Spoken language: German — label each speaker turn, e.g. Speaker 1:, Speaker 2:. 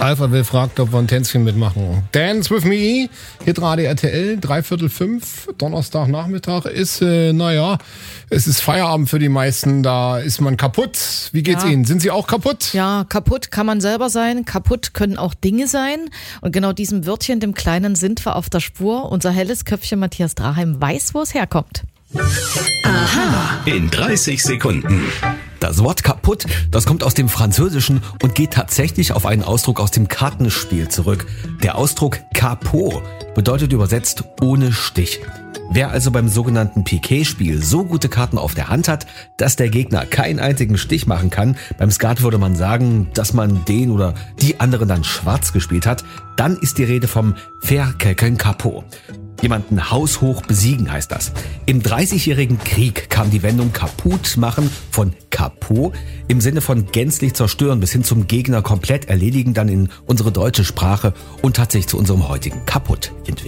Speaker 1: Alphaville fragt, ob wir ein Tänzchen mitmachen. Dance with me, Hitradio RTL, 4:45, Donnerstagnachmittag ist, es ist Feierabend für die meisten, da ist man kaputt. Wie geht's Ihnen? Sind Sie auch kaputt?
Speaker 2: Ja, kaputt kann man selber sein, kaputt können auch Dinge sein. Und genau diesem Wörtchen, dem Kleinen, sind wir auf der Spur. Unser helles Köpfchen Matthias Draheim weiß, wo es herkommt.
Speaker 3: Aha. In 30 Sekunden.
Speaker 4: Das Wort kaputt, das kommt aus dem Französischen und geht tatsächlich auf einen Ausdruck aus dem Kartenspiel zurück. Der Ausdruck Capot bedeutet übersetzt ohne Stich. Wer also beim sogenannten Piquet-Spiel so gute Karten auf der Hand hat, dass der Gegner keinen einzigen Stich machen kann, beim Skat würde man sagen, dass man den oder die anderen dann schwarz gespielt hat, dann ist die Rede vom Faire quelqu'un capot. Jemanden haushoch besiegen heißt das. Im 30-jährigen Krieg kam die Wendung kaputt machen von Capot im Sinne von gänzlich zerstören bis hin zum Gegner komplett erledigen dann in unsere deutsche Sprache und hat sich zu unserem heutigen kaputt entwickelt.